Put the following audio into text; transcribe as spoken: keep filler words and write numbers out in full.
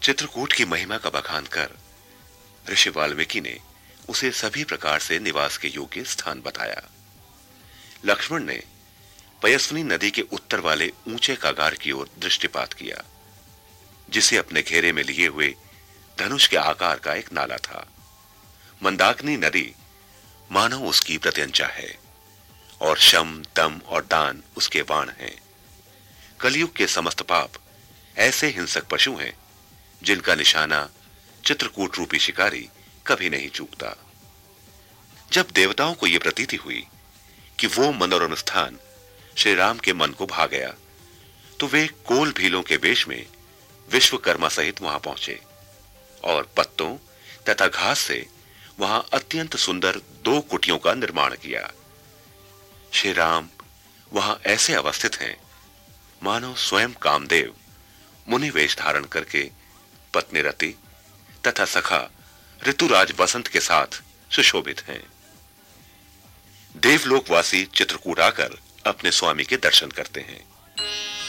चित्रकूट की महिमा का बखान कर ऋषि वाल्मीकि ने उसे सभी प्रकार से निवास के योग्य स्थान बताया। लक्ष्मण ने पयस्विनी नदी के उत्तर वाले ऊंचे कागार की ओर दृष्टिपात किया, जिसे अपने घेरे में लिए हुए धनुष के आकार का एक नाला था। मंदाकिनी नदी मानो उसकी प्रत्यंचा है और शम, दम और दान उसके बाण हैं। कलयुग के समस्त पाप ऐसे हिंसक पशु हैं जिनका निशाना चित्रकूट रूपी शिकारी कभी नहीं चूकता। जब देवताओं को यह प्रतीति हुई कि वो मनोरम स्थान श्री राम के मन को भा गया, तो वे कोल भीलों के वेश में विश्वकर्मा सहित वहां पहुंचे और पत्तों तथा घास से वहां अत्यंत सुंदर दो कुटियों का निर्माण किया। श्री राम वहां ऐसे अवस्थित हैं मानो स्वयं कामदेव मुनि वेश धारण करके पत्नी रति तथा सखा ऋतुराज वसंत के साथ सुशोभित हैं। देवलोकवासी चित्रकूट आकर अपने स्वामी के दर्शन करते हैं।